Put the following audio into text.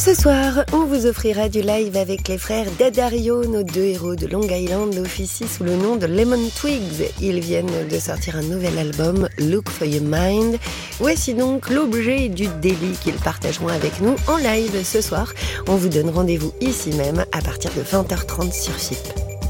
Ce soir, on vous offrira du live avec les frères Daddario. Nos deux héros de Long Island officient sous le nom de Lemon Twigs. Ils viennent de sortir un nouvel album, Look for Your Mind. Voici donc l'objet du délit qu'ils partageront avec nous en live ce soir. On vous donne rendez-vous ici même à partir de 20h30 sur FIP.